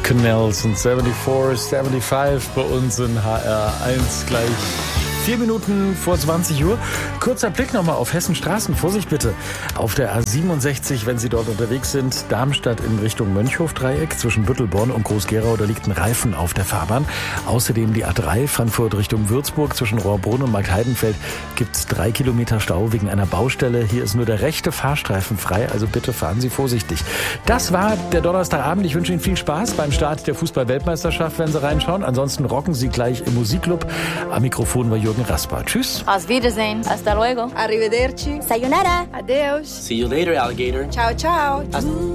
Canals und 74, 75 bei uns in HR1 gleich 4 Minuten vor 20 Uhr. Kurzer Blick nochmal auf Hessenstraßen. Vorsicht bitte. Auf der A67, wenn Sie dort unterwegs sind, Darmstadt in Richtung Mönchhof-Dreieck zwischen Büttelborn und Groß-Gerau, da liegt ein Reifen auf der Fahrbahn. Außerdem die A3 Frankfurt Richtung Würzburg zwischen Rohrbrunn und Marktheidenfeld gibt es 3 Kilometer Stau wegen einer Baustelle. Hier ist nur der rechte Fahrstreifen frei, also bitte fahren Sie vorsichtig. Das war der Donnerstagabend. Ich wünsche Ihnen viel Spaß beim Start der Fußball-Weltmeisterschaft, wenn Sie reinschauen. Ansonsten rocken Sie gleich im Musikclub. Am Mikrofon war Jürgen Rasper. Tschüss. Auf Wiedersehen. Hasta luego. Arrivederci. Sayonara. Adeus. See you later, alligator. Ciao, ciao.